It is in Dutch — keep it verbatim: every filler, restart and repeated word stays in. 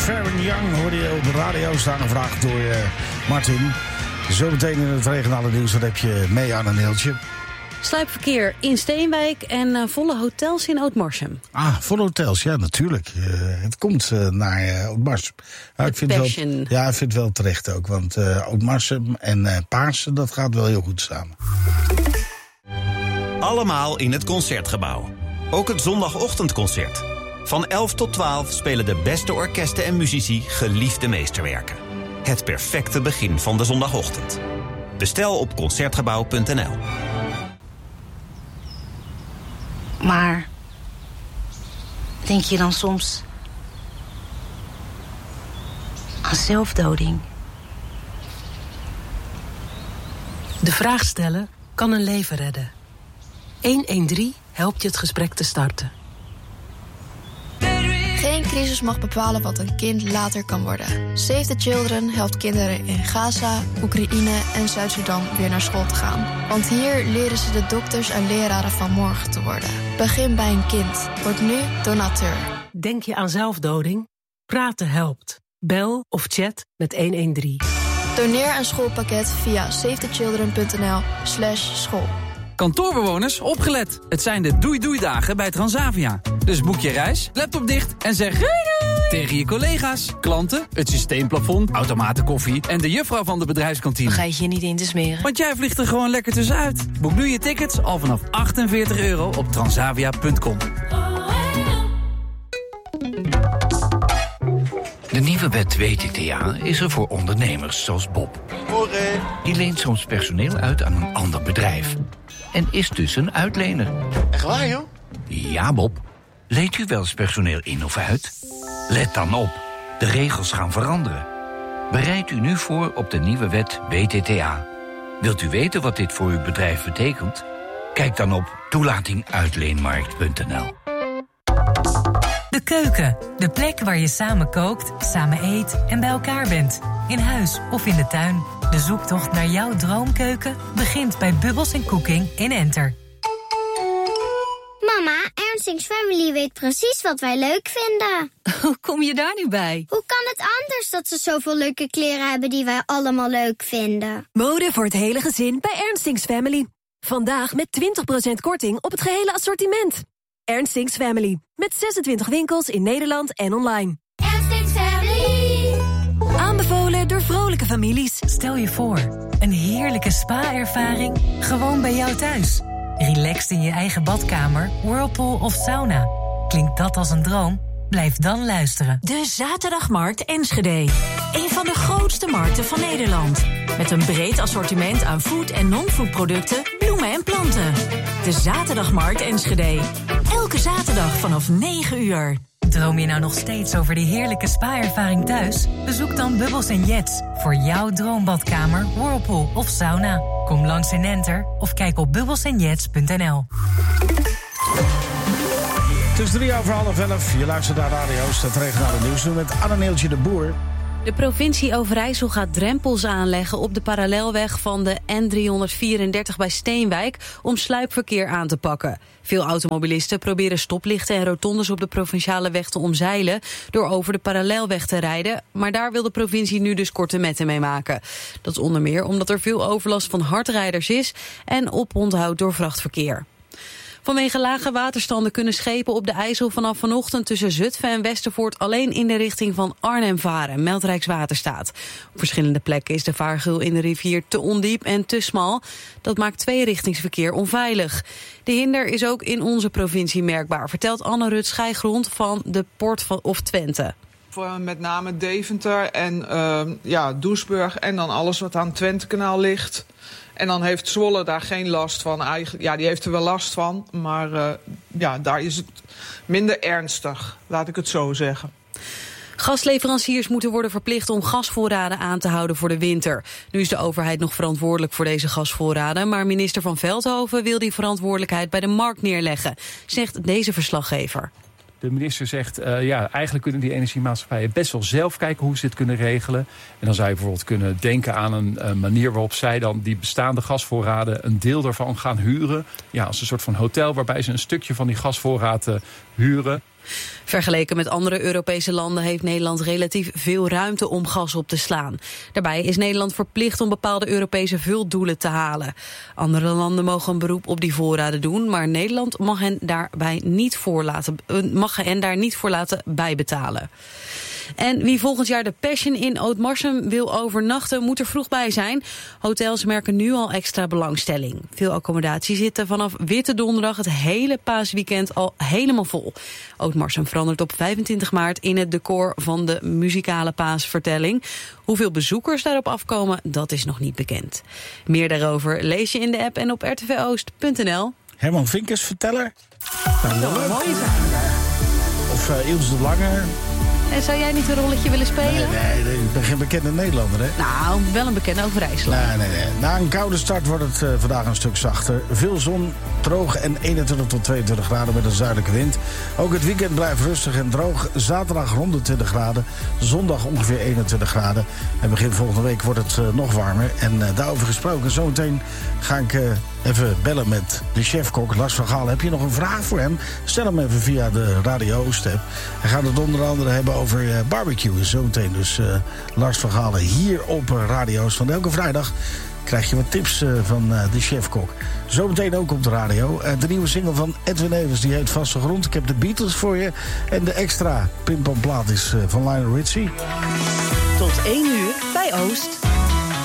Farron Young hoorde je op de radio staan. Een vraag door uh, Martin. Zometeen in het regionale nieuws, wat heb je mee aan een heeltje? Sluipverkeer in Steenwijk en uh, volle hotels in Oudmarsum. Ah, volle hotels, ja, natuurlijk. Uh, het komt uh, naar uh, Oudmarsum. Uh, ik vind wel, ja, ik vind het wel terecht ook. Want uh, Oudmarsum en uh, Paarsen, dat gaat wel heel goed samen. Allemaal in het Concertgebouw. Ook het zondagochtendconcert. Van elf tot twaalf spelen de beste orkesten en muzici geliefde meesterwerken. Het perfecte begin van de zondagochtend. Bestel op concertgebouw punt n l. Maar denk je dan soms aan zelfdoding? De vraag stellen kan een leven redden. honderddertien helpt je het gesprek te starten. Geen crisis mag bepalen wat een kind later kan worden. Save the Children helpt kinderen in Gaza, Oekraïne en Zuid-Sudan weer naar school te gaan. Want hier leren ze de dokters en leraren van morgen te worden. Begin bij een kind. Word nu donateur. Denk je aan zelfdoding? Praten helpt. Bel of chat met honderddertien. Doneer een schoolpakket via savethechildren punt n l slash school. Kantoorbewoners, opgelet. Het zijn de doei-doei-dagen bij Transavia. Dus boek je reis, laptop dicht en zeg doei doei tegen je collega's, klanten, het systeemplafond, automaten koffie en de juffrouw van de bedrijfskantine. Vergeet je niet in te smeren. Want jij vliegt er gewoon lekker tussenuit. Boek nu je tickets al vanaf achtenveertig euro op transavia punt com. De nieuwe wet W T T A is er voor ondernemers zoals Bob. Die leent soms personeel uit aan een ander bedrijf. En is dus een uitlener. Echt waar, joh? Ja, Bob. Leent u wel eens personeel in of uit? Let dan op. De regels gaan veranderen. Bereid u nu voor op de nieuwe wet W T T A. Wilt u weten wat dit voor uw bedrijf betekent? Kijk dan op toelating uitleenmarkt punt n l. De keuken. De plek waar je samen kookt, samen eet en bij elkaar bent. In huis of in de tuin. De zoektocht naar jouw droomkeuken begint bij Bubbles en Cooking in Enter. Mama, Ernstings Family weet precies wat wij leuk vinden. Hoe kom je daar nu bij? Hoe kan het anders dat ze zoveel leuke kleren hebben die wij allemaal leuk vinden? Mode voor het hele gezin bij Ernstings Family. Vandaag met twintig procent korting op het gehele assortiment. Ernstings Family. Met zesentwintig winkels in Nederland en online. Ernstings Family. Aanbevolen door vrolijke families. Stel je voor, een heerlijke spa-ervaring gewoon bij jou thuis. Relaxed in je eigen badkamer, whirlpool of sauna. Klinkt dat als een droom? Blijf dan luisteren. De Zaterdagmarkt Enschede. Een van de grootste markten van Nederland. Met een breed assortiment aan food- en non-food producten, bloemen en planten. De Zaterdagmarkt Enschede. Elke zaterdag vanaf negen uur. Droom je nou nog steeds over die heerlijke spa-ervaring thuis? Bezoek dan Bubbles en Jets voor jouw droombadkamer, whirlpool of sauna. Kom langs in Enter of kijk op bubbles en jets punt n l. Het is drie over half elf. Je luistert naar radio's, het regionale nieuws met Anneneeltje de Boer. De provincie Overijssel gaat drempels aanleggen op de parallelweg van de N driehonderdvierendertig bij Steenwijk om sluipverkeer aan te pakken. Veel automobilisten proberen stoplichten en rotondes op de provinciale weg te omzeilen door over de parallelweg te rijden, maar daar wil de provincie nu dus korte metten mee maken. Dat is onder meer omdat er veel overlast van hardrijders is en oponthoud door vrachtverkeer. Vanwege lage waterstanden kunnen schepen op de IJssel vanaf vanochtend tussen Zutphen en Westervoort alleen in de richting van Arnhem varen, meldt Rijkswaterstaat. Op verschillende plekken is de vaargeul in de rivier te ondiep en te smal. Dat maakt tweerichtingsverkeer onveilig. De hinder is ook in onze provincie merkbaar, vertelt Anne-Rut Schijgrond van de Port van of Twente. Voor met name Deventer en uh, ja, Doesburg en dan alles wat aan het Twentekanaal ligt. En dan heeft Zwolle daar geen last van. Eigenlijk, ja, die heeft er wel last van, maar uh, ja, daar is het minder ernstig, laat ik het zo zeggen. Gasleveranciers moeten worden verplicht om gasvoorraden aan te houden voor de winter. Nu is de overheid nog verantwoordelijk voor deze gasvoorraden, maar minister Van Veldhoven wil die verantwoordelijkheid bij de markt neerleggen, zegt deze verslaggever. De minister zegt, uh, ja, eigenlijk kunnen die energiemaatschappijen best wel zelf kijken hoe ze dit kunnen regelen. En dan zou je bijvoorbeeld kunnen denken aan een uh, manier waarop zij dan die bestaande gasvoorraden een deel daarvan gaan huren. Ja, als een soort van hotel waarbij ze een stukje van die gasvoorraad uh, huren. Vergeleken met andere Europese landen heeft Nederland relatief veel ruimte om gas op te slaan. Daarbij is Nederland verplicht om bepaalde Europese vuldoelen te halen. Andere landen mogen een beroep op die voorraden doen, maar Nederland mag hen daarbij niet voor laten, mag hen daar niet voor laten bijbetalen. En wie volgend jaar de Passion in Oudmarsum wil overnachten, moet er vroeg bij zijn. Hotels merken nu al extra belangstelling. Veel accommodaties zitten vanaf Witte Donderdag het hele paasweekend al helemaal vol. Oudmarsum verandert op vijfentwintig maart in het decor van de muzikale paasvertelling. Hoeveel bezoekers daarop afkomen, dat is nog niet bekend. Meer daarover lees je in de app en op r t v oost punt n l. Herman Vinkers, verteller. Nou, dat zou mooi zijn. Of uh, Ilse de Lange. En zou jij niet een rolletje willen spelen? Nee, nee, ik ben geen bekende Nederlander, hè? Nou, wel een bekende Overijsselaar. Nee, nee, nee. Na een koude start wordt het uh, vandaag een stuk zachter. Veel zon, droog en eenentwintig tot tweeëntwintig graden met een zuidelijke wind. Ook het weekend blijft rustig en droog. Zaterdag rond de twintig graden. Zondag ongeveer eenentwintig graden. En begin volgende week wordt het uh, nog warmer. En uh, daarover gesproken, zometeen ga ik... Uh, Even bellen met de chefkok Lars van Gaal. Heb je nog een vraag voor hem? Stel hem even via de Radio Oost-app. Hij gaat het onder andere hebben over uh, barbecue. Zometeen dus uh, Lars van Gaal hier op uh, Radio Oost. Want elke vrijdag krijg je wat tips uh, van uh, de chefkok. Zometeen ook op de radio. Uh, de nieuwe single van Edwin Evers, die heet Vaste Grond. Ik heb de Beatles voor je. En de extra pimpamplaat is uh, van Lionel Richie. Tot één uur bij Oost.